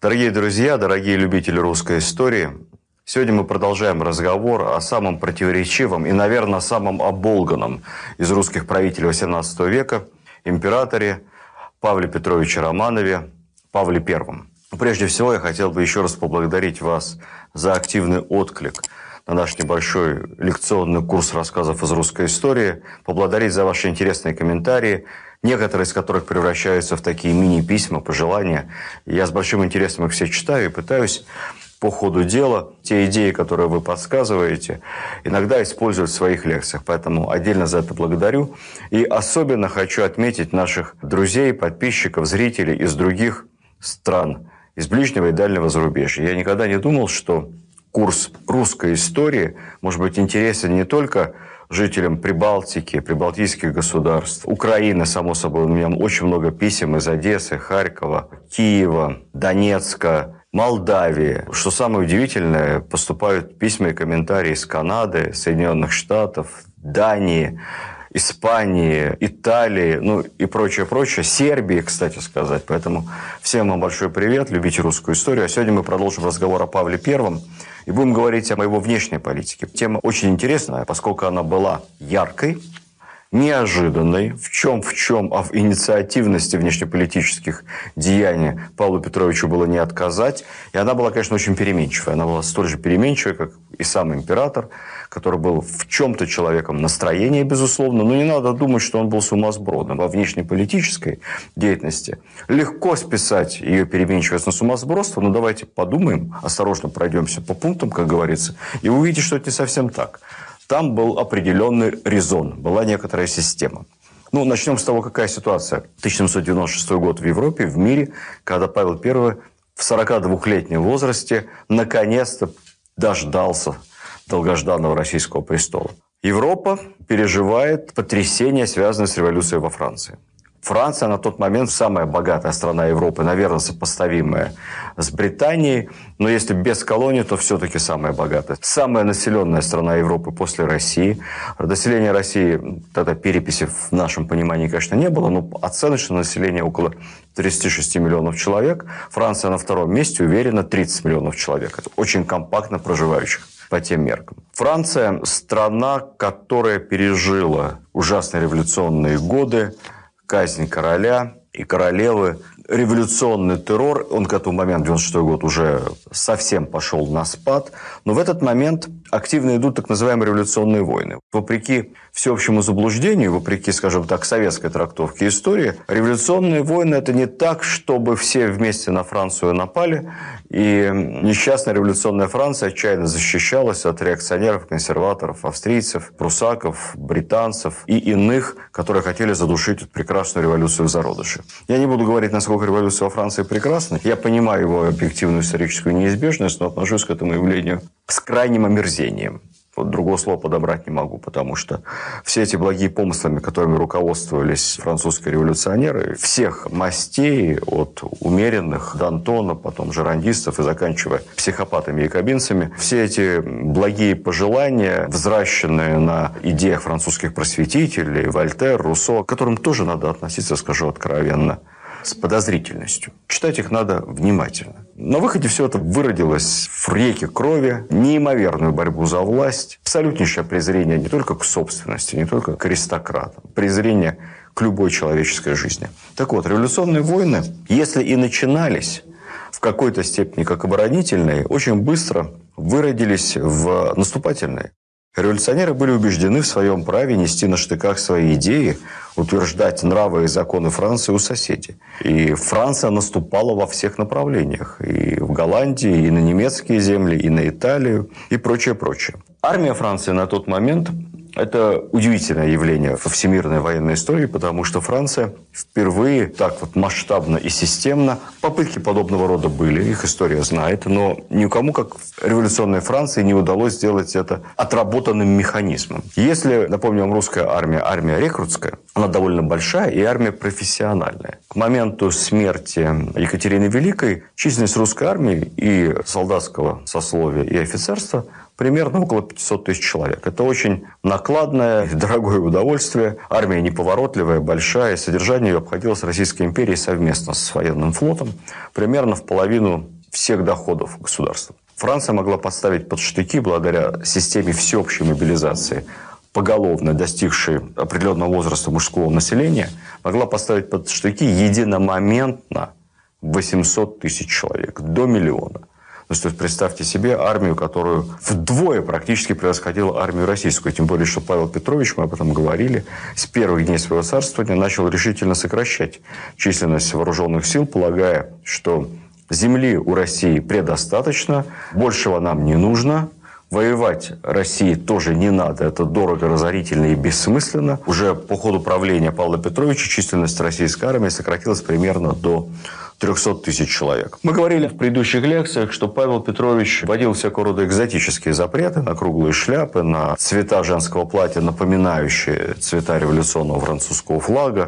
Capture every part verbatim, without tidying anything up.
Дорогие друзья, дорогие любители русской истории, сегодня мы продолжаем разговор о самом противоречивом и, наверное, самом оболганном из русских правителей восемнадцатого века, императоре Павле Петровиче Романове, Павле Первом. Прежде всего, я хотел бы еще раз поблагодарить вас за активный отклик на наш небольшой лекционный курс рассказов из русской истории, поблагодарить за ваши интересные комментарии, некоторые из которых превращаются в такие мини-письма, пожелания. Я с большим интересом их все читаю и пытаюсь по ходу дела те идеи, которые вы подсказываете, иногда использовать в своих лекциях. Поэтому отдельно за это благодарю. И особенно хочу отметить наших друзей, подписчиков, зрителей из других стран, из ближнего и дальнего зарубежья. Я никогда не думал, что курс русской истории может быть интересен не только жителям Прибалтики, прибалтийских государств, Украины, само собой. У меня очень много писем из Одессы, Харькова, Киева, Донецка, Молдавии. Что самое удивительное, поступают письма и комментарии из Канады, Соединенных Штатов, Дании, Испании, Италии, ну и прочее, прочее. Сербии, кстати сказать. Поэтому всем вам большой привет, любите русскую историю. А сегодня мы продолжим разговор о Павле Первом. И будем говорить о его внешней политике. Тема очень интересная, поскольку она была яркой, неожиданной. В чем, в чем, а в инициативности внешнеполитических деяний Павлу Петровичу было не отказать. И она была, конечно, очень переменчивая. Она была столь же переменчивая, как и сам император, который был в чем-то человеком настроения, безусловно. Но не надо думать, что он был сумасбродом. Во внешнеполитической деятельности легко списать ее переменчивость на сумасбродство. Но давайте подумаем, осторожно пройдемся по пунктам, как говорится, и вы увидите, что это не совсем так. Там был определенный резон, была некоторая система. Ну, начнем с того, какая ситуация. тысяча семьсот девяносто шестой год в Европе, в мире, когда Павел Первый в сорокадвухлетнем возрасте наконец-то дождался долгожданного российского престола. Европа переживает потрясение, связанное с революцией во Франции. Франция на тот момент самая богатая страна Европы, наверное, сопоставимая с Британией. Но если без колоний, то все-таки самая богатая. Самая населенная страна Европы после России. Население России, тогда переписи в нашем понимании, конечно, не было, но оценочное население около тридцати шести миллионов человек. Франция на втором месте, уверенно, тридцать миллионов человек. Это очень компактно проживающих по тем меркам. Франция – страна, которая пережила ужасные революционные годы, казнь короля и королевы, революционный террор. Он к этому моменту, девяносто шестой год, уже совсем пошел на спад. Но в этот момент активно идут так называемые революционные войны. Вопреки всеобщему заблуждению, вопреки, скажем так, советской трактовке истории, революционные войны – это не так, чтобы все вместе на Францию напали, и несчастная революционная Франция отчаянно защищалась от реакционеров, консерваторов, австрийцев, прусаков, британцев и иных, которые хотели задушить эту прекрасную революцию в зародыше. Я не буду говорить, насколько революция во Франции прекрасна. Я понимаю его объективную историческую неизбежность, но отношусь к этому явлению с крайним омерзением. Вот другого слова подобрать не могу, потому что все эти благие помыслами, которыми руководствовались французские революционеры, всех мастей, от умеренных, Д'Антона, потом жерандистов и заканчивая психопатами и якобинцами, все эти благие пожелания, взращенные на идеях французских просветителей, Вольтер, Руссо, к которым тоже надо относиться, скажу откровенно, с подозрительностью. Читать их надо внимательно. На выходе все это выродилось в реке крови, неимоверную борьбу за власть, абсолютнейшее презрение не только к собственности, не только к аристократам, презрение к любой человеческой жизни. Так вот, революционные войны, если и начинались в какой-то степени как оборонительные, очень быстро выродились в наступательные. Революционеры были убеждены в своем праве нести на штыках свои идеи, утверждать нравы и законы Франции у соседей. И Франция наступала во всех направлениях. И в Голландии, и на немецкие земли, и на Италию, и прочее, прочее. Армия Франции на тот момент – это удивительное явление во всемирной военной истории, потому что Франция впервые так вот масштабно и системно, попытки подобного рода были, их история знает, но никому, как революционной Франции, не удалось сделать это отработанным механизмом. Если, напомню вам, русская армия, армия рекрутская, она довольно большая и армия профессиональная. К моменту смерти Екатерины Великой численность русской армии и солдатского сословия, и офицерства примерно около пятьсот тысяч человек. Это очень накладное, дорогое удовольствие. Армия неповоротливая, большая. Содержание ее обходилось Российской империей совместно с военным флотом примерно в половину всех доходов государства. Франция могла поставить под штыки, благодаря системе всеобщей мобилизации, поголовно достигшей определенного возраста мужского населения, могла поставить под штыки единомоментно восемьсот тысяч человек, до миллиона. То есть, представьте себе армию, которую вдвое практически превосходила армию российскую. Тем более, что Павел Петрович, мы об этом говорили, с первых дней своего царствования начал решительно сокращать численность вооруженных сил, полагая, что земли у России предостаточно, большего нам не нужно. Воевать России тоже не надо, это дорого, разорительно и бессмысленно. Уже по ходу правления Павла Петровича численность российской армии сократилась примерно до трехсот тысяч человек. Мы говорили в предыдущих лекциях, что Павел Петрович вводил всякого рода экзотические запреты на круглые шляпы, на цвета женского платья, напоминающие цвета революционного французского флага,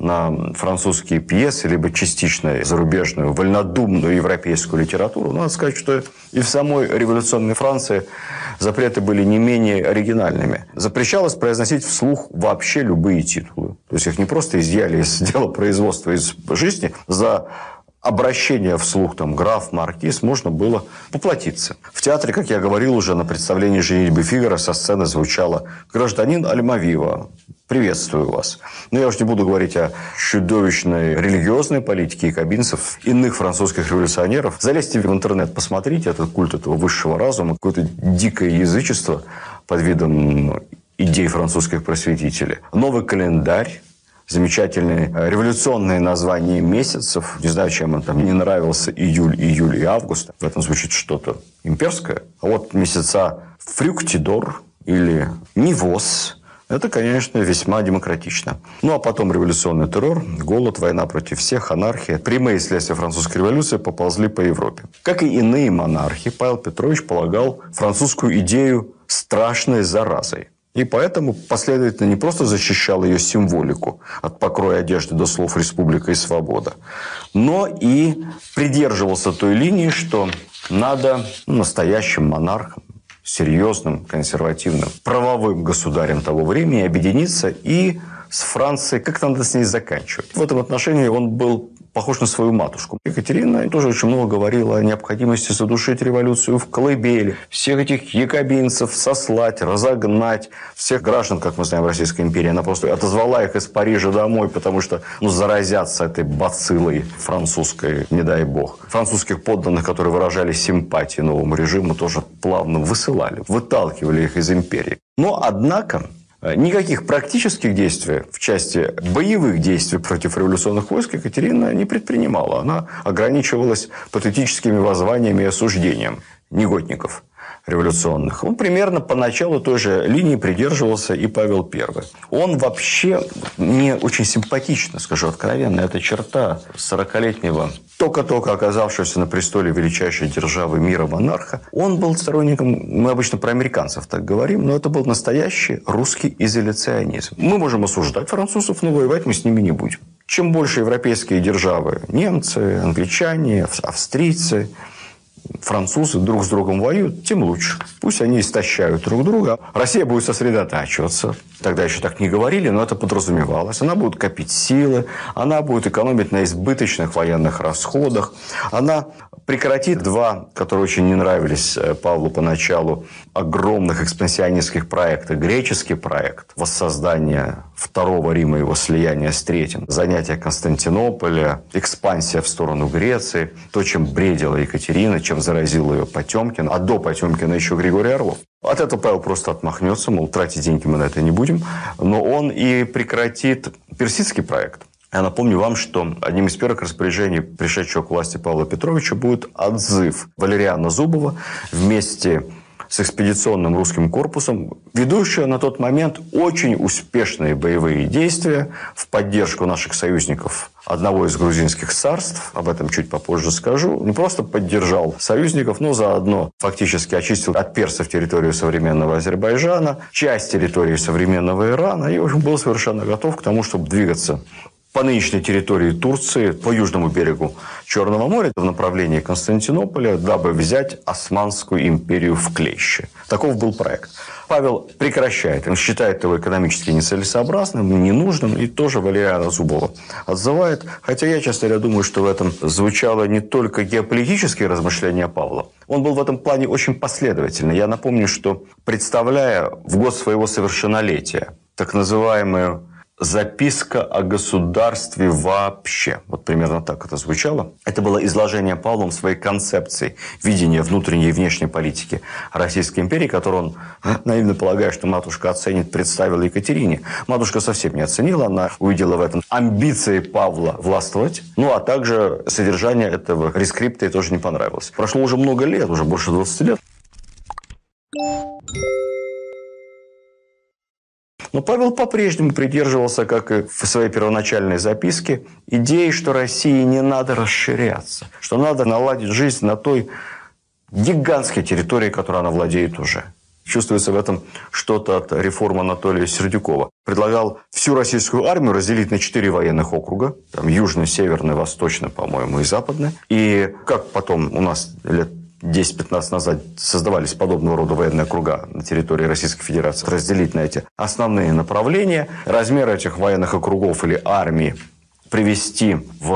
на французские пьесы, либо частично зарубежную, вольнодумную европейскую литературу. Надо сказать, что и в самой революционной Франции запреты были не менее оригинальными. Запрещалось произносить вслух вообще любые титулы. То есть, их не просто изъяли из дела производства, из жизни. За обращение вслух, там, граф, маркиз, можно было поплатиться. В театре, как я говорил уже, на представлении «Женитьбы Фигаро» со сцены звучало «Гражданин Альмавива, приветствую вас». Но я уж не буду говорить о чудовищной религиозной политике якобинцев, иных французских революционеров. Залезьте в интернет, посмотрите этот культ этого высшего разума, какое-то дикое язычество под видом идей французских просветителей. Новый календарь. Замечательные революционные названия месяцев. Не знаю, чем он там не нравился. Июль, июль и август. В этом звучит что-то имперское. А вот месяца Фрюктидор или Нивос. Это, конечно, весьма демократично. Ну, а потом революционный террор, голод, война против всех, анархия. Прямые следствия французской революции поползли по Европе. Как и иные монархи, Павел Петрович полагал французскую идею страшной заразой. И поэтому последовательно не просто защищал ее символику от покроя одежды до слов «республика» и «свобода», но и придерживался той линии, что надо настоящим монархам, серьезным, консервативным, правовым государем того времени объединиться и с Францией как-то надо с ней заканчивать. В этом отношении он был похож на свою матушку. Екатерина тоже очень много говорила о необходимости задушить революцию в колыбели, всех этих якобинцев сослать, разогнать, всех граждан, как мы знаем, Российской империи. Она просто отозвала их из Парижа домой, потому что ну, заразятся этой бациллой французской, не дай бог. Французских подданных, которые выражали симпатии новому режиму, тоже плавно высылали, выталкивали их из империи. Но, однако, никаких практических действий в части боевых действий против революционных войск Екатерина не предпринимала. Она ограничивалась патетическими воззваниями и осуждением негодников революционных. Он примерно по началу той же линии придерживался и Павел Первый. Он вообще мне очень симпатично, скажу откровенно, эта черта сорокалетнего, только-только оказавшегося на престоле величайшей державы мира монарха. Он был сторонником, мы обычно про американцев так говорим, но это был настоящий русский изоляционизм. Мы можем осуждать французов, но воевать мы с ними не будем. Чем больше европейские державы, немцы, англичане, австрийцы, французы друг с другом воюют, тем лучше. Пусть они истощают друг друга. Россия будет сосредотачиваться. Тогда еще так не говорили, но это подразумевалось. Она будет копить силы, она будет экономить на избыточных военных расходах. Она прекратит два, которые очень не нравились Павлу поначалу, огромных экспансионистских проекта. Греческий проект воссоздания Второго Рима, его слияния с Третьим, занятие Константинополя, экспансия в сторону Греции, то, чем бредила Екатерина, чем заразил ее Потемкин, а до Потемкина еще Григорий Орлов. От этого Павел просто отмахнется, мол, тратить деньги мы на это не будем. Но он и прекратит персидский проект. Я напомню вам, что одним из первых распоряжений пришедшего к власти Павла Петровича будет отзыв Валериана Зубова вместе с экспедиционным русским корпусом, ведущего на тот момент очень успешные боевые действия в поддержку наших союзников одного из грузинских царств. Об этом чуть попозже скажу. Не просто поддержал союзников, но заодно фактически очистил от персов территорию современного Азербайджана, часть территории современного Ирана и, в общем, был совершенно готов к тому, чтобы двигаться по нынешней территории Турции, по южному берегу Черного моря, в направлении Константинополя, дабы взять Османскую империю в клещи. Таков был проект. Павел прекращает. Он считает его экономически нецелесообразным, ненужным, и тоже Валериана Зубова отзывает. Хотя я, честно говоря, думаю, что в этом звучало не только геополитические размышления Павла. Он был в этом плане очень последовательный. Я напомню, что, представляя в год своего совершеннолетия так называемую «Записка о государстве вообще». Вот примерно так это звучало. Это было изложение Павлом своей концепции видения внутренней и внешней политики Российской империи, которую он, наивно полагая, что матушка оценит, представил Екатерине. Матушка совсем не оценила, она увидела в этом амбиции Павла властвовать, ну а также содержание этого рескрипта ей тоже не понравилось. Прошло уже много лет, уже больше двадцати лет. Но Павел по-прежнему придерживался, как и в своей первоначальной записке, идеи, что России не надо расширяться, что надо наладить жизнь на той гигантской территории, которой она владеет уже. Чувствуется в этом что-то от реформы Анатолия Сердюкова. Предлагал всю российскую армию разделить на четыре военных округа. Там южный, северный, восточный, по-моему, и западный. И как потом у нас лет десять-пятнадцать назад создавались подобного рода военные округа на территории Российской Федерации, разделить на эти основные направления, размер этих военных округов или армии привести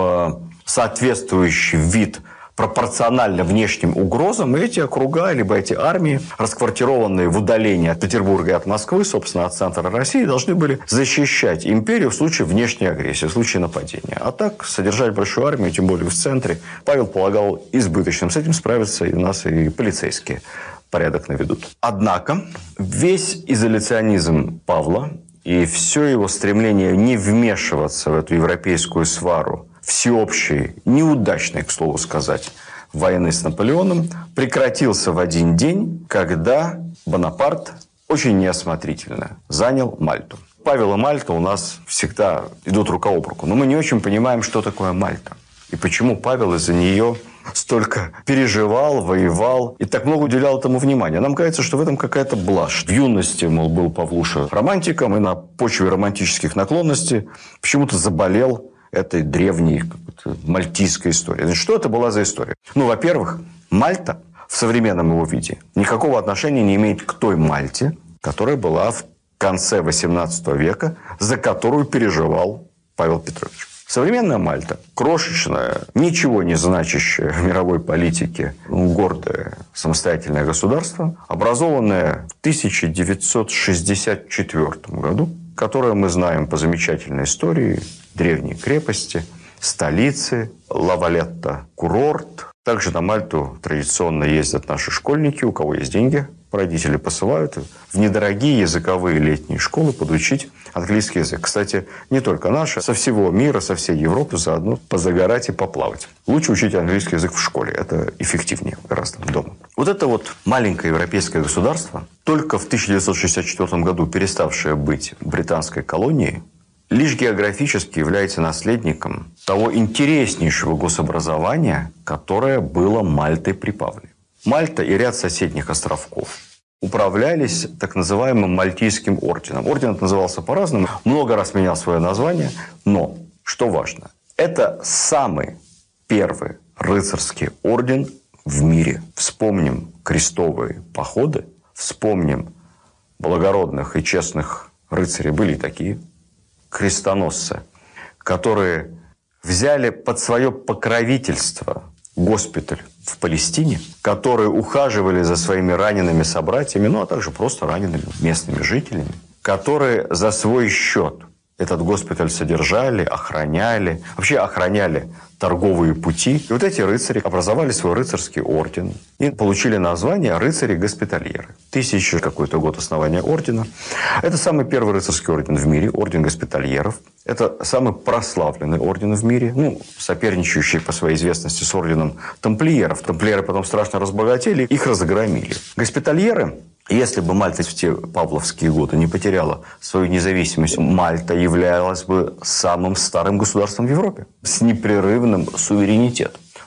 в соответствующий вид пропорционально внешним угрозам, и эти округа, либо эти армии, расквартированные в удалении от Петербурга и от Москвы, собственно, от центра России, должны были защищать империю в случае внешней агрессии, в случае нападения. А так, содержать большую армию, тем более в центре, Павел полагал избыточным. С этим справятся и у нас и полицейские порядок наведут. Однако, весь изоляционизм Павла и все его стремление не вмешиваться в эту европейскую свару, всеобщий, неудачный, к слову сказать, войны с Наполеоном, прекратился в один день, когда Бонапарт очень неосмотрительно занял Мальту. Павел и Мальта у нас всегда идут рука об руку, но мы не очень понимаем, что такое Мальта. И почему Павел из-за нее столько переживал, воевал и так много уделял этому внимания. Нам кажется, что в этом какая-то блажь. В юности, мол, был Павлуша романтиком и на почве романтических наклонностей почему-то заболел этой древней мальтийской историей. Значит, что это была за история? Ну, во-первых, Мальта в современном его виде никакого отношения не имеет к той Мальте, которая была в конце восемнадцатого века, за которую переживал Павел Петрович. Современная Мальта, крошечная, ничего не значащее в мировой политике, гордое самостоятельное государство, образованное в тысяча девятьсот шестьдесят четвёртом году, которое мы знаем по замечательной истории древней крепости, столицы, Ла-Валетта, курорт. Также на Мальту традиционно ездят наши школьники, у кого есть деньги. Родители посылают в недорогие языковые летние школы подучить английский язык. Кстати, не только наши, со всего мира, со всей Европы заодно позагорать и поплавать. Лучше учить английский язык в школе. Это эффективнее гораздо дома. Вот это вот маленькое европейское государство, только в тысяча девятьсот шестьдесят четвёртом году переставшее быть британской колонией, лишь географически является наследником того интереснейшего гособразования, которое было Мальтой при Павле. Мальта и ряд соседних островков управлялись так называемым Мальтийским орденом. Орден назывался по-разному, много раз менял свое название, но, что важно, это самый первый рыцарский орден в мире. Вспомним крестовые походы, вспомним благородных и честных рыцарей, были и такие крестоносцы, которые взяли под свое покровительство госпиталь в Палестине, которые ухаживали за своими ранеными собратьями, ну а также просто ранеными местными жителями, которые за свой счет этот госпиталь содержали, охраняли, вообще охраняли торговые пути. И вот эти рыцари образовали свой рыцарский орден и получили название рыцари-госпитальеры. Тысяча какой-то год основания ордена. Это самый первый рыцарский орден в мире, орден госпитальеров. Это самый прославленный орден в мире, ну, соперничающий по своей известности с орденом тамплиеров. Тамплиеры потом страшно разбогатели, их разгромили. Госпитальеры, если бы Мальта в те павловские годы не потеряла свою независимость, Мальта являлась бы самым старым государством в Европе с непрерывным суверенитетом.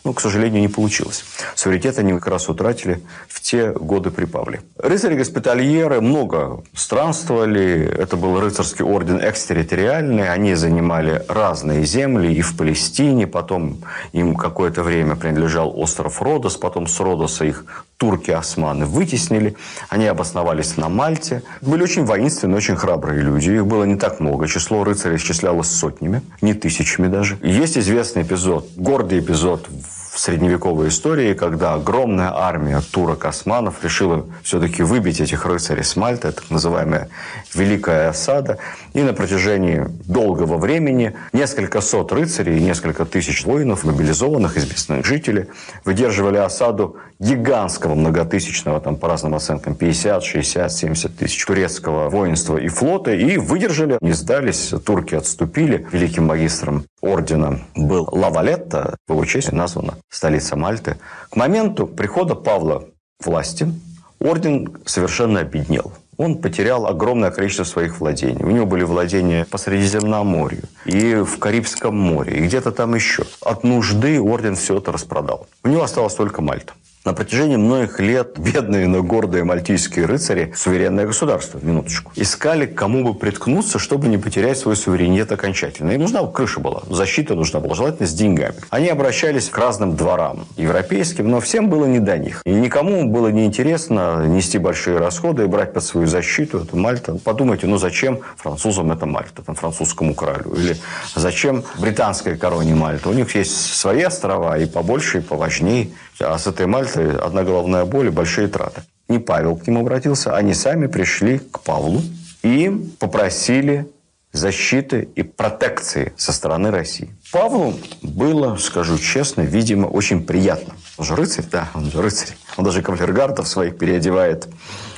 Но, к сожалению, не получилось. Суверенитет они как раз утратили в те годы при Павле. Рыцари-госпитальеры много странствовали. Это был рыцарский орден экстерриториальный. Они занимали разные земли и в Палестине. Потом им какое-то время принадлежал остров Родос. Потом с Родоса их турки-османы вытеснили. Они обосновались на Мальте. Были очень воинственные, очень храбрые люди. Их было не так много. Число рыцарей исчислялось сотнями, не тысячами даже. Есть известный эпизод, гордый эпизод в средневековой истории, когда огромная армия турок-османов решила все-таки выбить этих рыцарей с Мальты, так называемая Великая осада. И на протяжении долгого времени несколько сот рыцарей и несколько тысяч воинов, мобилизованных из местных жителей, выдерживали осаду гигантского многотысячного, там по разным оценкам, пятьдесят, шестьдесят, семьдесят тысяч турецкого воинства и флота, и выдержали, не сдались, турки отступили. Великим магистром ордена был Лавалетта, в его честь названа столица Мальты. К моменту прихода Павла к власти орден совершенно обеднел. Он потерял огромное количество своих владений. У него были владения по Средиземноморью и в Карибском море, и где-то там еще. От нужды орден все это распродал. У него осталась только Мальта. На протяжении многих лет бедные, но гордые мальтийские рыцари, суверенное государство, минуточку, искали, к кому бы приткнуться, чтобы не потерять свой суверенитет окончательно. Им нужна крыша была, защита нужна была, желательно с деньгами. Они обращались к разным дворам европейским, но всем было не до них. И никому было неинтересно нести большие расходы и брать под свою защиту эту Мальту. Подумайте, ну зачем французам это Мальта, там, французскому королю? Или зачем британской короне Мальта? У них есть свои острова, и побольше, и поважнее. А с этой Мальты одна головная боль и большие траты. Не Павел к ним обратился, они сами пришли к Павлу и попросили защиты и протекции со стороны России. Павлу было, скажу честно, видимо, очень приятно. Он же рыцарь, да, он же рыцарь. Он даже кавалергардов своих переодевает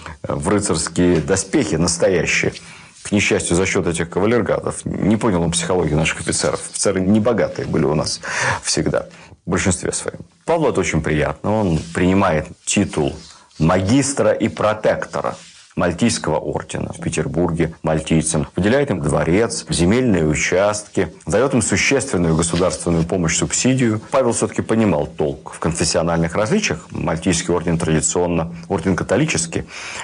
в рыцарские доспехи настоящие. К несчастью, за счет этих кавалергардов. Не понял он психологию наших офицеров. Офицеры небогатые были у нас всегда. В большинстве своем. Павлу это очень приятно. Он принимает титул магистра и протектора Мальтийского ордена в Петербурге мальтийцам. Выделяет им дворец, земельные участки, дает им существенную государственную помощь, субсидию. Павел все-таки понимал толк в конфессиональных различиях. Мальтийский орден традиционно орден католический.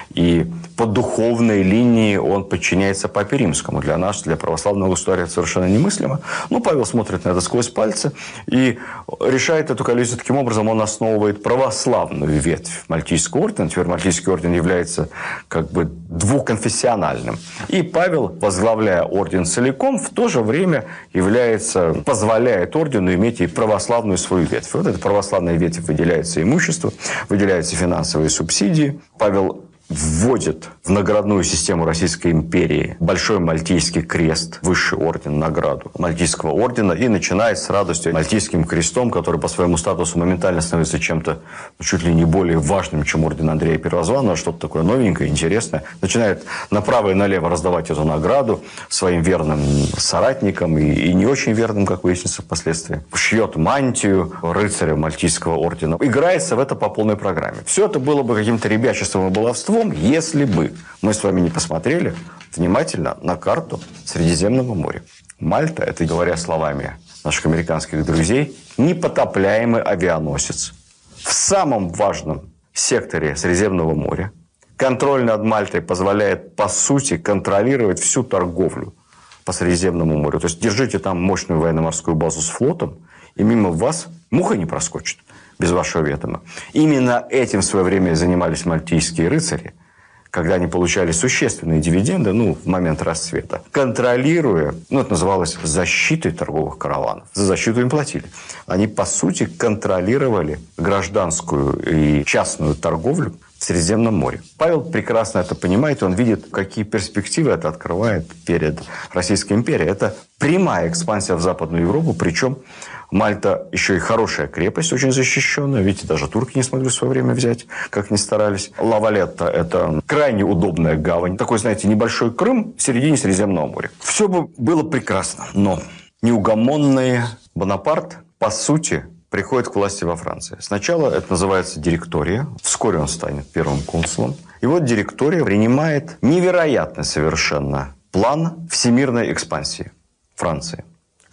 И по духовной линии он подчиняется Папе Римскому. Для нас, для православного государя, это совершенно немыслимо. Но Павел смотрит на это сквозь пальцы и решает эту коллизию таким образом. Он основывает православную ветвь Мальтийского ордена. Теперь Мальтийский орден является как бы двухконфессиональным. И Павел, возглавляя орден целиком, в то же время является, позволяет ордену иметь и православную свою ветвь. Вот эта православная ветвь выделяется имущество, выделяются финансовые субсидии. Павел вводит в наградную систему Российской империи Большой Мальтийский крест, высший орден, награду Мальтийского ордена, и начинает с радостью Мальтийским крестом, который по своему статусу моментально становится чем-то чуть ли не более важным, чем орден Андрея Первозванного, что-то такое новенькое, интересное. Начинает направо и налево раздавать эту награду своим верным соратникам и, и не очень верным, как выяснится впоследствии. Шьет мантию рыцаря Мальтийского ордена. Играется в это по полной программе. Все это было бы каким-то ребячеством и баловством, если бы мы с вами не посмотрели внимательно на карту Средиземного моря. Мальта – это, говоря словами наших американских друзей, непотопляемый авианосец. В самом важном секторе Средиземного моря контроль над Мальтой позволяет, по сути, контролировать всю торговлю по Средиземному морю. То есть, держите там мощную военно-морскую базу с флотом, и мимо вас муха не проскочит без вашего ведома. Именно этим в свое время занимались мальтийские рыцари, когда они получали существенные дивиденды, ну, в момент расцвета, контролируя, ну, это называлось защитой торговых караванов. За защиту им платили. Они, по сути, контролировали гражданскую и частную торговлю в Средиземном море. Павел прекрасно это понимает, он видит, какие перспективы это открывает перед Российской империей. Это прямая экспансия в Западную Европу, причем Мальта еще и хорошая крепость, очень защищенная. Видите, даже турки не смогли в свое время взять, как ни старались. Лавалетта – это крайне удобная гавань. Такой, знаете, небольшой Крым в середине Средиземного моря. Все бы было прекрасно, но неугомонный Бонапарт, по сути, приходит к власти во Франции. Сначала это называется директория. Вскоре он станет первым консулом. И вот директория принимает невероятный совершенно план всемирной экспансии Франции,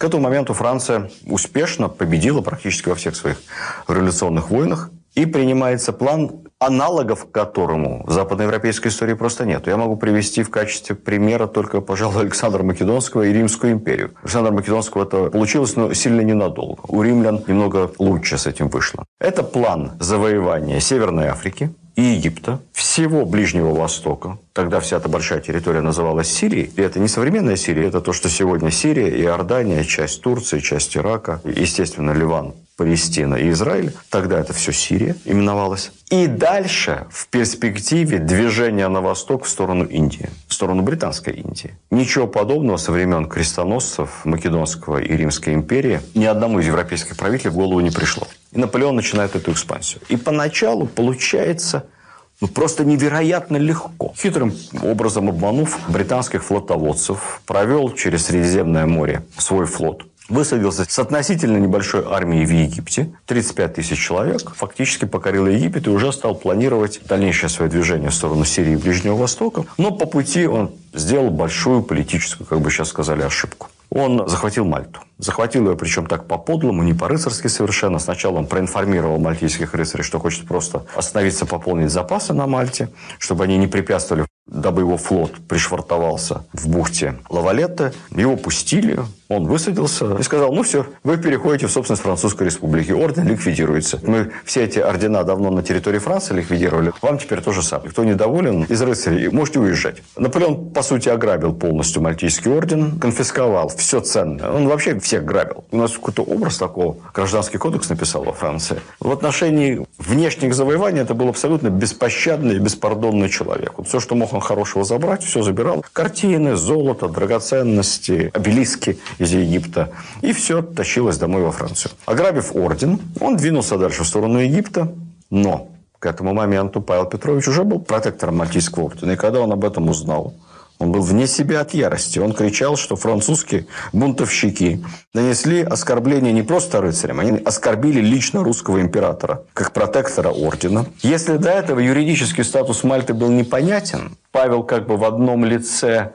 К этому моменту Франция успешно победила практически во всех своих революционных войнах. И принимается план, аналогов к которому в западноевропейской истории просто нет. Я могу привести в качестве примера только, пожалуй, Александра Македонского и Римскую империю. Александра Македонского это получилось, но сильно ненадолго. У римлян немного лучше с этим вышло. Это план завоевания Северной Африки и Египта, всего Ближнего Востока. Тогда вся эта большая территория называлась Сирией. И это не современная Сирия, это то, что сегодня Сирия, Иордания, часть Турции, часть Ирака, естественно, Ливан, Палестина и Израиль. Тогда это все Сирия именовалась. И дальше в перспективе движение на восток в сторону Индии, в сторону Британской Индии. Ничего подобного со времен крестоносцев Македонского и Римской империи ни одному из европейских правителей в голову не пришло. И Наполеон начинает эту экспансию. И поначалу получается ну, просто невероятно легко. Хитрым образом обманув британских флотоводцев, провел через Средиземное море свой флот. Высадился с относительно небольшой армией в Египте, тридцать пять тысяч человек, фактически покорил Египет и уже стал планировать дальнейшее свое движение в сторону Сирии и Ближнего Востока. Но по пути он сделал большую политическую, как бы сейчас сказали, ошибку. Он захватил Мальту. Захватил ее, причем так по-подлому, не по-рыцарски совершенно. Сначала он проинформировал мальтийских рыцарей, что хочет просто остановиться, пополнить запасы на Мальте, чтобы они не препятствовали, дабы его флот пришвартовался в бухте Лавалетте. Его пустили, он высадился и сказал, ну все, вы переходите в собственность Французской Республики, орден ликвидируется. Мы все эти ордена давно на территории Франции ликвидировали, вам теперь то же самое. Кто недоволен из рыцарей, можете уезжать. Наполеон, по сути, ограбил полностью Мальтийский орден, конфисковал все ценное. Он вообще всех грабил. У нас какой-то образ такого гражданский кодекс написал во Франции. В отношении внешних завоеваний это был абсолютно беспощадный и беспардонный человек. Вот все, что мог он хорошего забрать, все забирал. Картины, золото, драгоценности, обелиски из Египта. И все тащилось домой во Францию. Ограбив орден, он двинулся дальше в сторону Египта. Но к этому моменту Павел Петрович уже был протектором Мальтийского ордена. И когда он об этом узнал, он был вне себя от ярости. Он кричал, что французские бунтовщики нанесли оскорбление не просто рыцарям, они оскорбили лично русского императора, как протектора ордена. Если до этого юридический статус Мальты был непонятен, Павел как бы в одном лице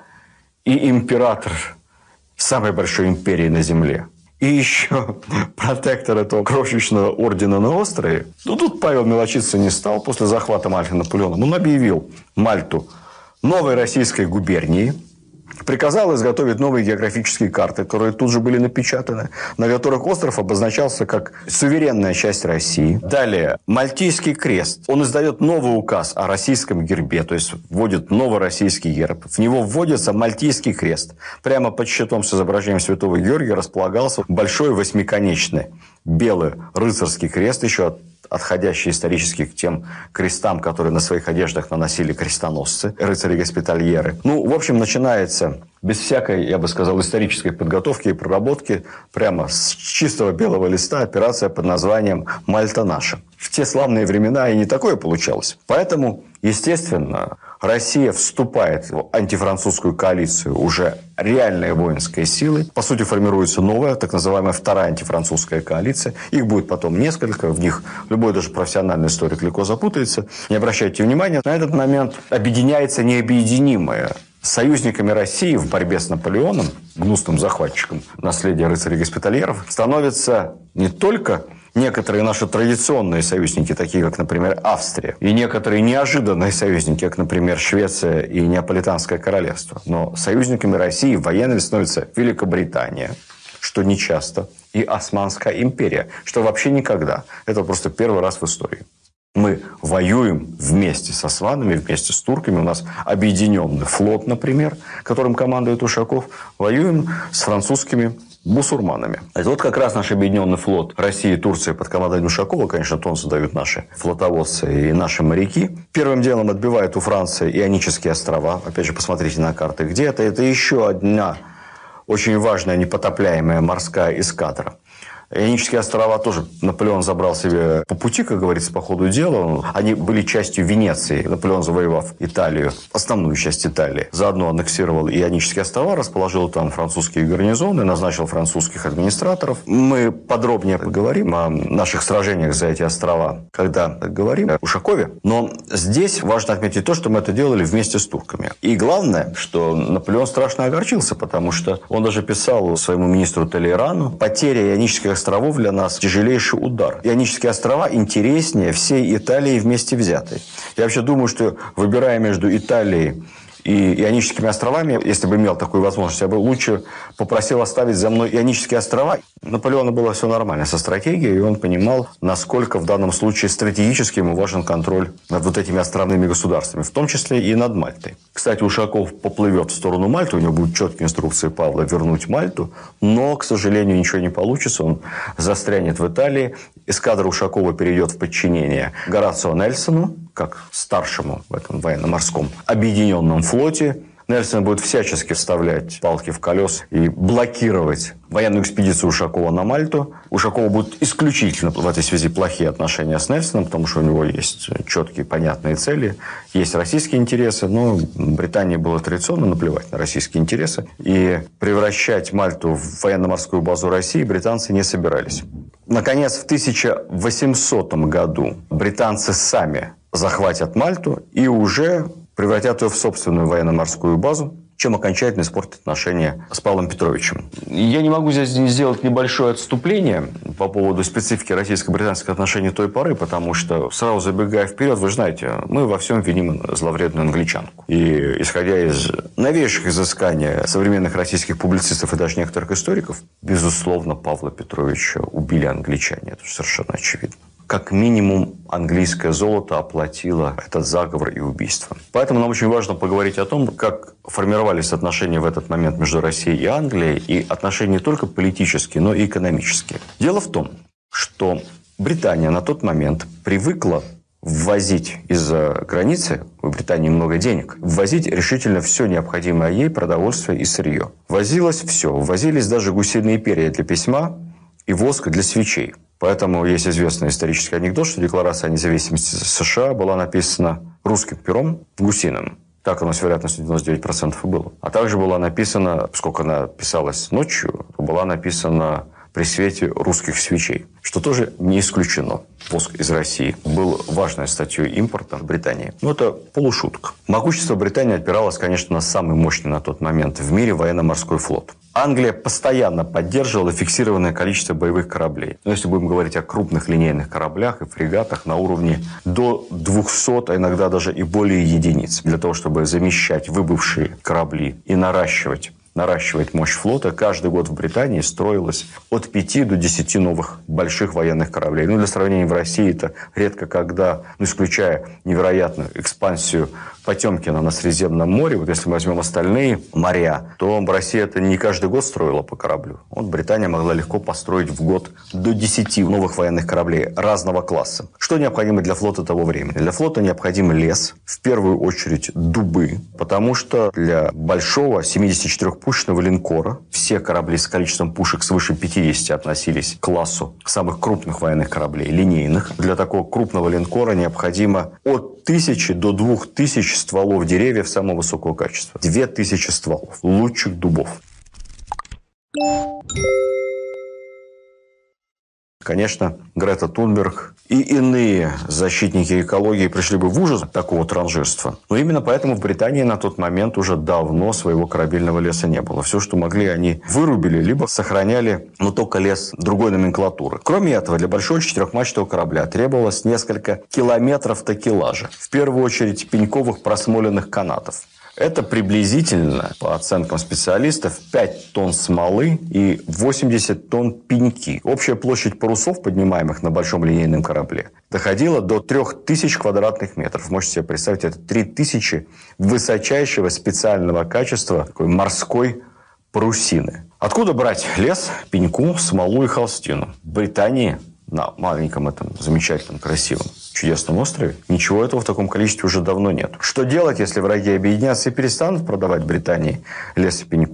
и император самой большой империи на земле, и еще протектор этого крошечного ордена на острове, ну тут Павел мелочиться не стал. После захвата Мальты Наполеоном он объявил Мальту новой российской губернии, приказал изготовить новые географические карты, которые тут же были напечатаны, на которых остров обозначался как суверенная часть России. Далее, Мальтийский крест. Он издает новый указ о российском гербе, то есть вводит новый российский герб. В него вводится Мальтийский крест. Прямо под щитом с изображением святого Георгия располагался большой восьмиконечный белый рыцарский крест, еще отходящий исторически к тем крестам, которые на своих одеждах наносили крестоносцы, рыцари-госпитальеры. Ну, в общем, начинается без всякой, я бы сказал, исторической подготовки и проработки, прямо с чистого белого листа операция под названием «Мальта наша». В те славные времена и не такое получалось. Поэтому, естественно, Россия вступает в антифранцузскую коалицию уже реальной воинской силой. По сути, формируется новая, так называемая вторая антифранцузская коалиция. Их будет потом несколько. В них любой даже профессиональный историк легко запутается. Не обращайте внимания. На этот момент объединяется необъединимое. Союзниками России в борьбе с Наполеоном, гнусным захватчиком наследия рыцарей-госпитальеров, становятся не только некоторые наши традиционные союзники, такие как, например, Австрия, и некоторые неожиданные союзники, как, например, Швеция и Неаполитанское королевство. Но союзниками России военными становится Великобритания, что нечасто, и Османская империя, что вообще никогда. Это просто первый раз в истории. Мы воюем вместе с османами, вместе с турками. У нас объединенный флот, например, которым командует Ушаков. Воюем с французскими бусурманами. Это вот как раз наш объединенный флот России и Турции под командой Ушакова, конечно, тон задают наши флотоводцы и наши моряки. Первым делом отбивают у Франции Ионические острова. Опять же, посмотрите на карты, где это. Это еще одна очень важная непотопляемая морская эскадра. Ионические острова тоже Наполеон забрал себе по пути, как говорится, по ходу дела. Они были частью Венеции. Наполеон, завоевав Италию, основную часть Италии, заодно аннексировал Ионические острова, расположил там французские гарнизоны, назначил французских администраторов. Мы подробнее поговорим о наших сражениях за эти острова, когда говорим о Ушакове. Но здесь важно отметить то, что мы это делали вместе с турками. И главное, что Наполеон страшно огорчился, потому что он даже писал своему министру Толейрану: потеря Ионических островов для нас тяжелейший удар. Ионические острова интереснее всей Италии вместе взятой. Я вообще думаю, что, выбирая между Италией и Ионическими островами, если бы имел такую возможность, я бы лучше попросил оставить за мной Ионические острова. У Наполеона было все нормально со стратегией, и он понимал, насколько в данном случае стратегически ему важен контроль над вот этими островными государствами, в том числе и над Мальтой. Кстати, Ушаков поплывет в сторону Мальты, у него будут четкие инструкции Павла вернуть Мальту, но, к сожалению, ничего не получится, он застрянет в Италии. Эскадра Ушакова перейдет в подчинение Горацио Нельсону, как старшему в этом военно-морском объединенном флоте. Нельсон будет всячески вставлять палки в колес и блокировать военную экспедицию Ушакова на Мальту. У Ушакова будут исключительно в этой связи плохие отношения с Нельсоном, потому что у него есть четкие, понятные цели, есть российские интересы, но Британии было традиционно наплевать на российские интересы. И превращать Мальту в военно-морскую базу России британцы не собирались. Наконец, в тысяча восьмисотом году британцы сами захватят Мальту и уже превратят ее в собственную военно-морскую базу, чем окончательно испортят отношения с Павлом Петровичем. Я не могу здесь сделать небольшое отступление по поводу специфики российско-британских отношений той поры, потому что, сразу забегая вперед, вы же знаете, мы во всем виним зловредную англичанку. И исходя из новейших изысканий современных российских публицистов и даже некоторых историков, безусловно, Павла Петровича убили англичане. Это совершенно очевидно. Как минимум, английское золото оплатило этот заговор и убийство. Поэтому нам очень важно поговорить о том, как формировались отношения в этот момент между Россией и Англией, и отношения не только политические, но и экономические. Дело в том, что Британия на тот момент привыкла ввозить из-за границы, у Британии много денег, ввозить решительно все необходимое ей продовольствие и сырье. Возилось все. Ввозились даже гусиные перья для письма и воск для свечей. Поэтому есть известный исторический анекдот, что Декларация о независимости США была написана русским пером, гусиным. Так оно с вероятностью девяносто девять процентов и было. А также была написана, поскольку она писалась ночью, была написана при свете русских свечей, что тоже не исключено. Воск из России был важной статьей импорта в Британии. Но это полушутка. Могущество Британии опиралось, конечно, на самый мощный на тот момент в мире военно-морской флот. Англия постоянно поддерживала фиксированное количество боевых кораблей. Но если будем говорить о крупных линейных кораблях и фрегатах на уровне до двухсот, а иногда даже и более единиц, для того, чтобы замещать выбывшие корабли и наращивать наращивать мощь флота, каждый год в Британии строилось от пяти до десяти новых больших военных кораблей. Ну, для сравнения, в России это редко когда, ну, исключая невероятную экспансию Потемкина на Средиземном море, вот если мы возьмем остальные моря, то Россия это не каждый год строила по кораблю. Вот Британия могла легко построить в год до десяти новых военных кораблей разного класса. Что необходимо для флота того времени? Для флота необходим лес, в первую очередь дубы, потому что для большого семидесятичетырёхпушечного линкора все корабли с количеством пушек свыше пятидесяти относились к классу самых крупных военных кораблей, линейных. Для такого крупного линкора необходимо от тысячи до двух тысяч стволов деревьев самого высокого качества. Две тысячи стволов лучших дубов. Конечно, Грета Тунберг и иные защитники экологии пришли бы в ужас от такого транжирства. Но именно поэтому в Британии на тот момент уже давно своего корабельного леса не было. Все, что могли, они вырубили, либо сохраняли, но только лес другой номенклатуры. Кроме этого, для большого четырехмачтового корабля требовалось несколько километров такелажа. В первую очередь пеньковых просмоленных канатов. Это приблизительно, по оценкам специалистов, пять тонн смолы и восемьдесят тонн пеньки. Общая площадь парусов, поднимаемых на большом линейном корабле, доходила до трёх тысяч квадратных метров. Можете себе представить, это три тысячи высочайшего специального качества такой морской парусины. Откуда брать лес, пеньку, смолу и холстину? В Британии, на маленьком этом замечательном, красивом, чудесном острове, ничего этого в таком количестве уже давно нет. Что делать, если враги объединятся и перестанут продавать Британии лес и пеньку?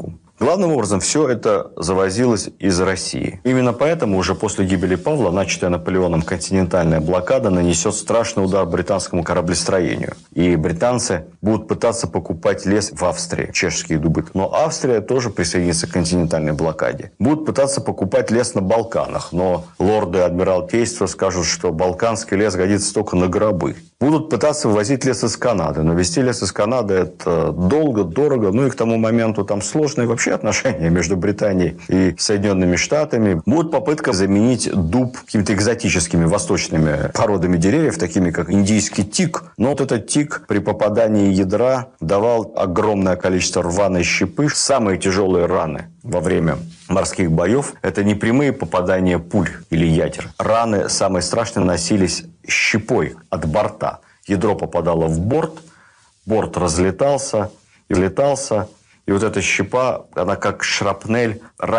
Главным образом, все это завозилось из России. Именно поэтому уже после гибели Павла начатая Наполеоном континентальная блокада нанесет страшный удар британскому кораблестроению. И британцы будут пытаться покупать лес в Австрии, чешские дубы. Но Австрия тоже присоединится к континентальной блокаде. Будут пытаться покупать лес на Балканах, но лорды Адмиралтейства скажут, что балканский лес годится только на гробы. Будут пытаться вывозить лес из Канады, но везти лес из Канады – это долго, дорого, ну и к тому моменту там сложные вообще отношения между Британией и Соединенными Штатами. Будет попытка заменить дуб какими-то экзотическими восточными породами деревьев, такими как индийский тик. Но вот этот тик при попадании ядра давал огромное количество рваной щепы. Самые тяжелые раны во время морских боев – это не прямые попадания пуль или ядер. Раны самые страшные наносились щепой от борта. Ядро попадало в борт, борт разлетался, и летался, и вот эта щепа, она как шрапнель